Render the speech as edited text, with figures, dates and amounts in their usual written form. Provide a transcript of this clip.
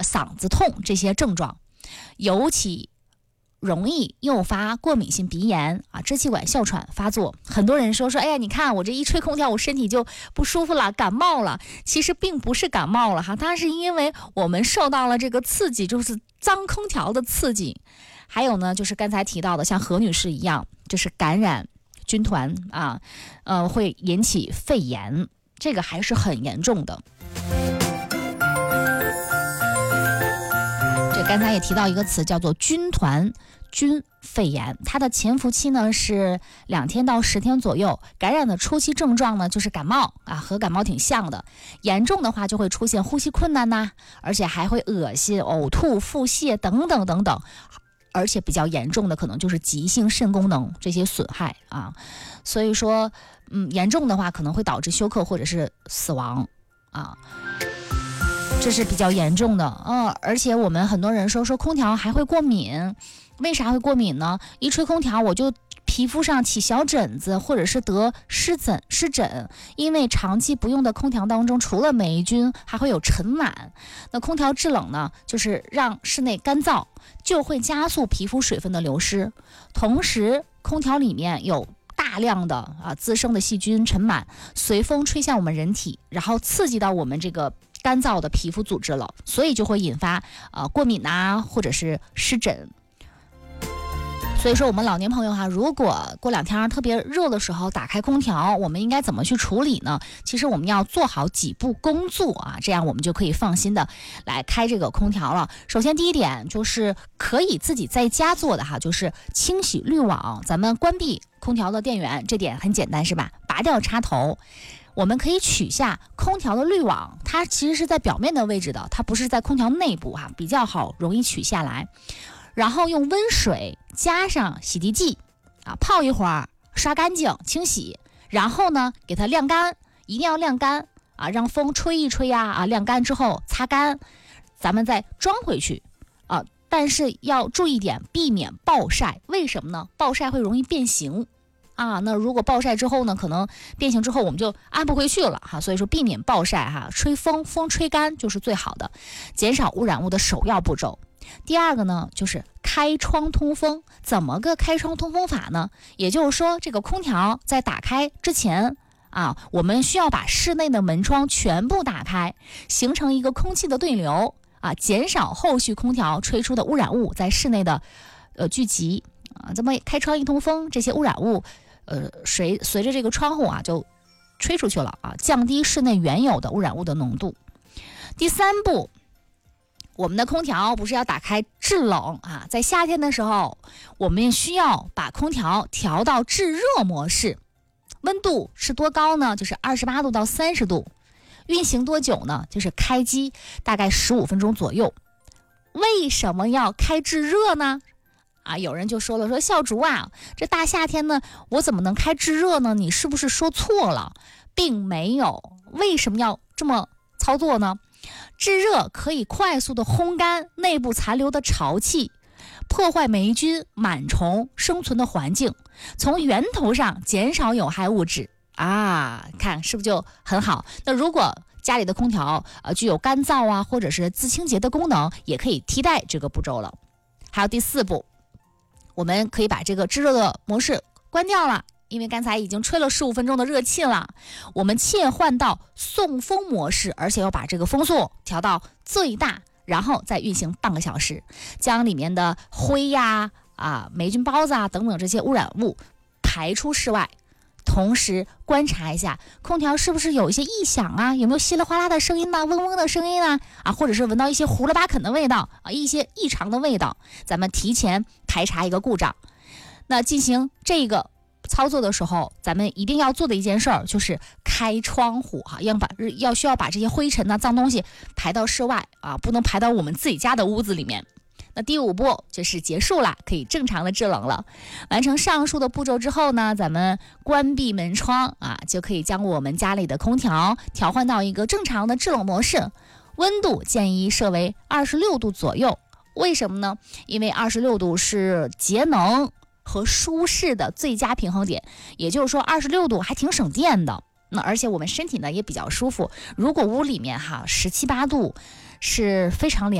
嗓子痛这些症状，尤其容易诱发过敏性鼻炎啊，支气管哮喘发作。很多人说，哎呀，你看我这一吹空调，我身体就不舒服了，感冒了。其实并不是感冒了哈，它是因为我们受到了这个刺激，就是脏空调的刺激。还有呢，就是刚才提到的，像何女士一样，就是感染军团啊，会引起肺炎，这个还是很严重的。这刚才也提到一个词，叫做军肺炎，它的潜伏期呢是2天到10天左右，感染的初期症状呢就是感冒啊，和感冒挺像的。严重的话就会出现呼吸困难呐，而且还会恶心、呕吐、腹泻等等等等。而且比较严重的可能就是急性肾功能这些损害啊，所以说，严重的话可能会导致休克或者是死亡啊，这是比较严重的。而且我们很多人说空调还会过敏，为啥会过敏呢？一吹空调我就皮肤上起小疹子，或者是得湿疹，因为长期不用的空调当中，除了霉菌，还会有尘螨。那空调制冷呢，就是让室内干燥，就会加速皮肤水分的流失。同时，空调里面有大量的滋生的细菌、尘螨，随风吹向我们人体，然后刺激到我们这个干燥的皮肤组织了，所以就会引发过敏啊，或者是湿疹。所以说我们老年朋友如果过2天特别热的时候打开空调，我们应该怎么去处理呢？其实我们要做好几步工作啊，这样我们就可以放心的来开这个空调了。首先第一点就是可以自己在家做的就是清洗滤网。咱们关闭空调的电源，这点很简单是吧？拔掉插头，我们可以取下空调的滤网，它其实是在表面的位置的，它不是在空调内部比较好容易取下来。然后用温水加上洗涤剂泡一会儿，刷干净清洗，然后呢给它晾干，一定要晾干让风吹一吹晾干之后擦干，咱们再装回去但是要注意点，避免暴晒。为什么呢？暴晒会容易变形那如果暴晒之后呢，可能变形之后我们就安不回去了所以说避免暴晒吹风吹干就是最好的，减少污染物的首要步骤。第二个呢，就是开窗通风。怎么个开窗通风法呢？也就是说，这个空调在打开之前我们需要把室内的门窗全部打开，形成一个空气的对流减少后续空调吹出的污染物在室内的聚集这么开窗一通风，这些污染物随着这个窗户就吹出去了降低室内原有的污染物的浓度。第3步，我们的空调不是要打开制冷在夏天的时候，我们需要把空调调到制热模式。温度是多高呢？就是28度到30度。运行多久呢？就是开机大概15分钟左右。为什么要开制热呢？有人就说了，说校主这大夏天呢，我怎么能开制热呢？你是不是说错了？并没有。为什么要这么操作呢？制热可以快速的烘干内部残留的潮气，破坏霉菌、螨虫生存的环境，从源头上减少有害物质看是不是就很好？那如果家里的空调具有干燥或者是自清洁的功能，也可以替代这个步骤了。还有第4步，我们可以把这个制热的模式关掉了，因为刚才已经吹了15分钟的热气了，我们切换到送风模式，而且要把这个风速调到最大，然后再运行半个小时，将里面的灰霉菌孢子等等这些污染物排出室外。同时观察一下空调是不是有一些异响有没有稀里哗啦的声音嗡嗡的声音或者是闻到一些胡了巴肯的味道一些异常的味道，咱们提前排查一个故障。那进行这个操作的时候，咱们一定要做的一件事儿就是开窗户需要把这些灰尘脏东西排到室外不能排到我们自己家的屋子里面。那第5步就是结束了，可以正常的制冷了。完成上述的步骤之后呢，咱们关闭门窗就可以将我们家里的空调调换到一个正常的制冷模式，温度建议设为26度左右。为什么呢？因为26度是节能和舒适的最佳平衡点，也就是说26度还挺省电的。那而且我们身体呢也比较舒服。如果屋里面17、18度是非常凉